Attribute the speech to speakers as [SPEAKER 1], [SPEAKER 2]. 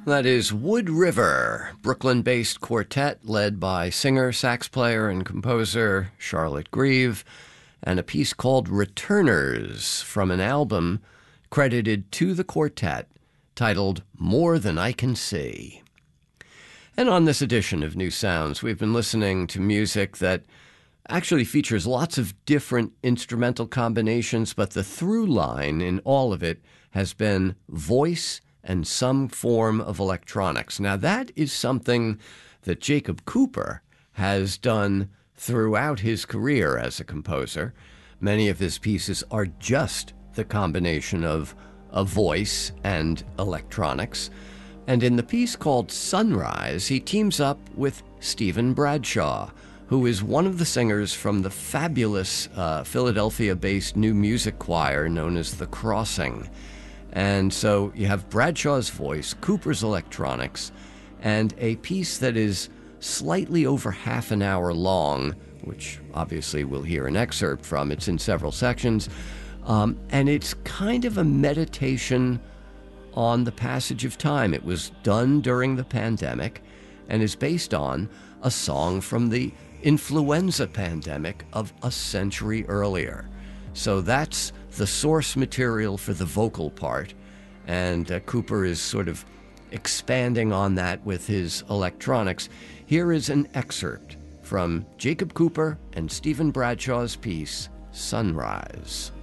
[SPEAKER 1] That is Wood River, Brooklyn-based quartet led by singer, sax player, and composer Charlotte Grieve, and a piece called Returners from an album credited to the quartet titled More Than I Can See. And on this edition of New Sounds, we've been listening to music that actually features lots of different instrumental combinations, but the through line in all of it has been voice and some form of electronics. Now, that is something that Jacob Cooper has done throughout his career as a composer. Many of his pieces are just the combination of a voice and electronics. And in the piece called Sunrise, he teams up with Stephen Bradshaw, who is one of the singers from the fabulous Philadelphia-based new music choir known as The Crossing. And so you have Bradshaw's voice, Cooper's electronics, and a piece that is slightly over half an hour long, which obviously we'll hear an excerpt from. It's in several sections. And it's kind of a meditation on the passage of time. It was done during the pandemic and is based on a song from the influenza pandemic of a century earlier. So that's the source material for the vocal part, and Cooper is sort of expanding on that with his electronics. Here is an excerpt from Jacob Cooper and Stephen Bradshaw's piece, Sunrise.